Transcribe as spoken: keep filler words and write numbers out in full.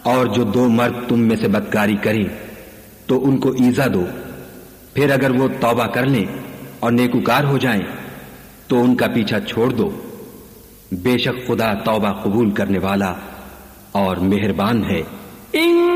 और जो दो मर्द तुम में से बदकारी करें तो उनको ईजा दो, फिर अगर वो तौबा कर लें और नेकुकार हो जाएं तो उनका पीछा छोड़ दो। बेशक खुदा तौबा कबूल करने वाला और मेहरबान है।